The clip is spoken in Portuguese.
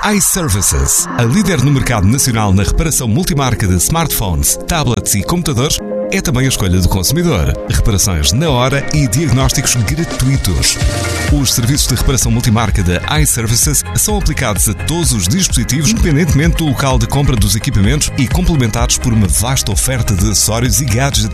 iServices, a líder no mercado nacional na reparação multimarca de smartphones, tablets e computadores, é também a escolha do consumidor. Reparações na hora e diagnósticos gratuitos. Os serviços de reparação multimarca da iServices são aplicados a todos os dispositivos, independentemente do local de compra dos equipamentos e complementados por uma vasta oferta de acessórios e gadgets